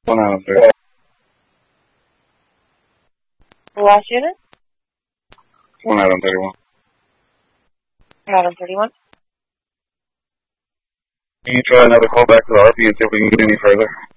1 Adam 31. The last unit? 1 Adam 31. Adam 31. Can you try another call back to the RP and see if we can get any further?